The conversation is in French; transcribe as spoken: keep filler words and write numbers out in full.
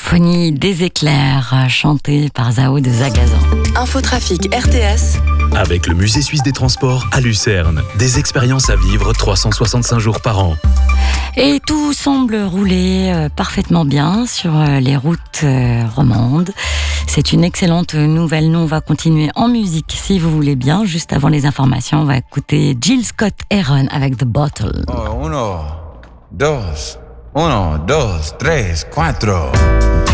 Symphonie des éclairs, chantée par Zao de Zagazan. Infotrafic R T S. Avec le Musée suisse des transports à Lucerne. Des expériences à vivre trois cent soixante-cinq jours par an. Et tout semble rouler euh, parfaitement bien sur euh, les routes euh, romandes. C'est une excellente nouvelle. Nous, on va continuer en musique, si vous voulez bien. Juste avant les informations, on va écouter Jill Scott-Heron avec The Bottle. Oh, uno, dos, uno, dos, tres, cuatro.